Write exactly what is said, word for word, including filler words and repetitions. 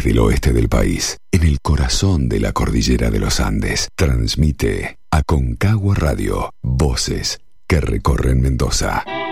desde el oeste del país, en el corazón de la cordillera de los Andes. Transmite Aconcagua Radio, voces que recorren Mendoza.